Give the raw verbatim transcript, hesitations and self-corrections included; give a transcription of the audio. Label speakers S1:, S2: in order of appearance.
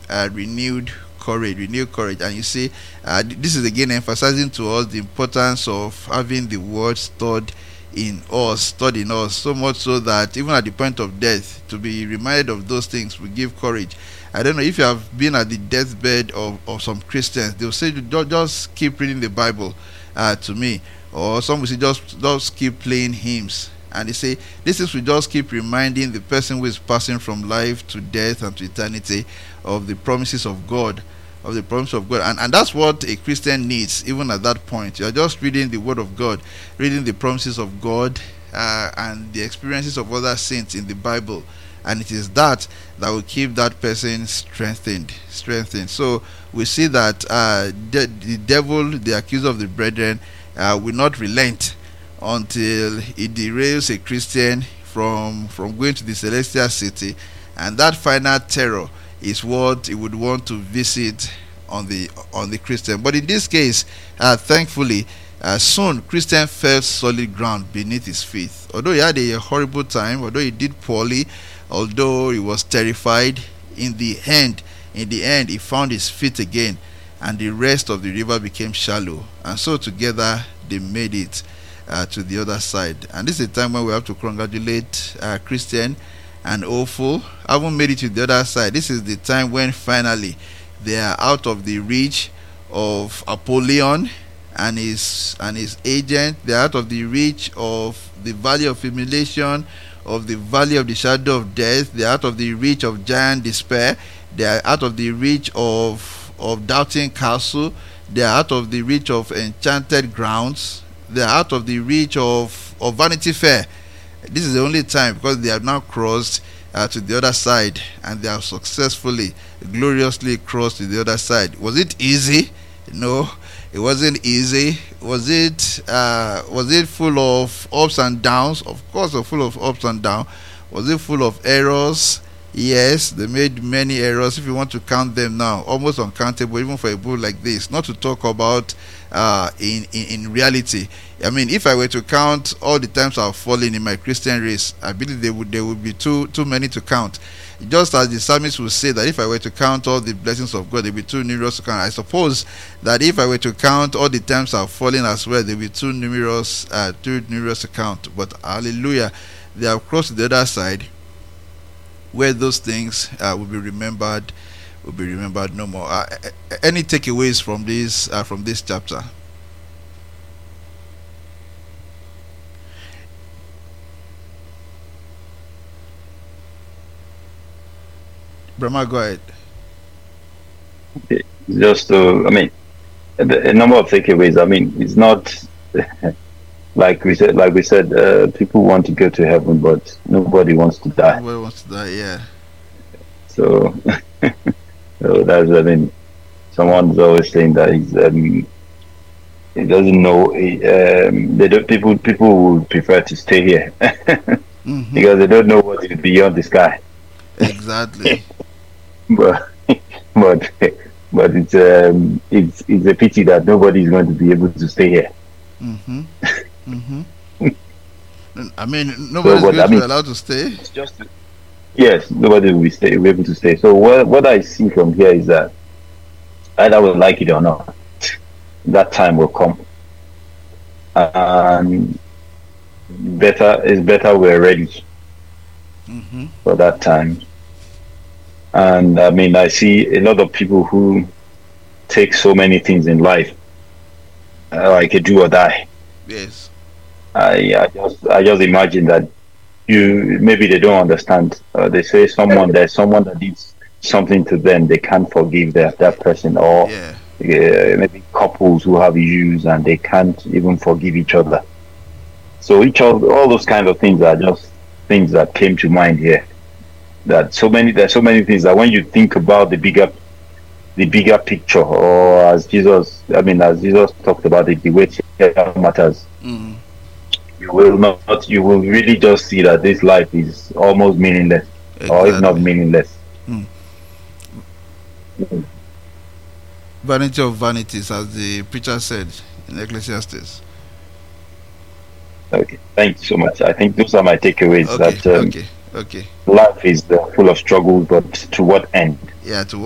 S1: uh, renewed courage, renewed courage. And you see, uh, this is again emphasizing to us the importance of having the word stored in us, stored in us, so much so that even at the point of death, to be reminded of those things will give courage. I don't know if you have been at the deathbed of, of some Christians. They'll say, just keep reading the Bible uh, to me. Or some will say, just, just keep playing hymns. And they say, this is we just keep reminding the person who is passing from life to death and to eternity of the promises of God. Of the promise of God. And, and that's what a Christian needs, even at that point. You're just reading the Word of God, reading the promises of God uh, and the experiences of other saints in the Bible. And it is that that will keep that person strengthened. Strengthened. So we see that uh, the, the devil, the accuser of the brethren, uh, will not relent until it derails a Christian from from going to the celestial city, and that final terror is what he would want to visit on the on the Christian. But in this case, uh, thankfully, uh, soon Christian felt solid ground beneath his feet. Although he had a horrible time, although he did poorly, although he was terrified, in the end, in the end, he found his feet again, and the rest of the river became shallow, and so together they made it Uh, to the other side. And this is a time when we have to congratulate uh, Christian and Awful haven't made it to the other side. This is the time when finally they are out of the reach of Apollyon and his and his agent. They are out of the reach of the valley of humiliation, of the valley of the shadow of death. They are out of the reach of giant despair. They are out of the reach of of doubting castle. They are out of the reach of enchanted grounds. They are out of the reach of, of Vanity Fair. This is the only time, because they have now crossed uh, to the other side, and they have successfully, gloriously crossed to the other side. Was it easy? No, it wasn't easy. Was it uh, was it full of ups and downs? Of course, it was full of ups and downs. Was it full of errors? Yes, they made many errors. If you want to count them now, almost uncountable, even for a book like this. Not to talk about uh, in, in in reality. I mean, if I were to count all the times I've fallen in my Christian race, I believe there would there would be too too many to count. Just as the psalmist would say that if I were to count all the blessings of God, there would be too numerous to count. I suppose that if I were to count all the times I've fallen as well, there would be too numerous uh, too numerous to count. But hallelujah, they have crossed to the other side, where those things uh, will be remembered, will be remembered no more. Uh, any takeaways from this uh, from this chapter? Brahma, go ahead.
S2: Just to, I mean, a, a number of takeaways. I mean, it's not like we said. Like we said, uh, people want to go to heaven, but nobody wants to die.
S1: Nobody wants to die. Yeah.
S2: So, so that's, I mean, someone's always saying that he's um, he doesn't know. He, um, they don't. People people would prefer to stay here
S1: Mm-hmm.
S2: because they don't know what is beyond the sky.
S1: Exactly.
S2: But but but it's um it's it's a pity that nobody is going to be able to stay here.
S1: Mm-hmm. Mm-hmm. I mean,
S2: So,
S1: nobody's
S2: but
S1: going
S2: I
S1: to be
S2: mean,
S1: allowed to stay.
S2: it's just yes, nobody will be stay will be able to stay. So what what I see from here is that either we like it or not, that time will come, and better it's better we're ready
S1: Mm-hmm.
S2: for that time. And I mean, I see a lot of people who take so many things in life uh, like a do or die.
S1: Yes.
S2: I, I just I just imagine that you maybe they don't understand. Uh, they say someone there's someone that did something to them, they can't forgive that that person, or
S1: Yeah.
S2: uh, maybe couples who have issues and they can't even forgive each other. So each of all those kind of things are just things that came to mind here. That so many there's so many things that when you think about the bigger the bigger picture, or as Jesus I mean as Jesus talked about it, the way it matters,
S1: Mm-hmm.
S2: you will not you will really just see that this life is almost meaningless, or if not
S1: Exactly.
S2: meaningless.
S1: Mm. Vanity of vanities, as the preacher said in Ecclesiastes.
S2: Okay, thank you so much. I think those are my takeaways.
S1: Okay.
S2: That um,
S1: Okay. Okay.
S2: life is uh, full of struggles, but to what end?
S1: Yeah. To